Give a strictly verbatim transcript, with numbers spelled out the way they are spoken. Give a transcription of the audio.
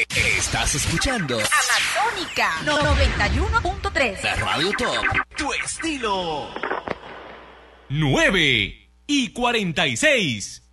Estás escuchando Amazónica noventa y uno punto tres. La Radio Top. Tu estilo. nueve y cuarenta y seis.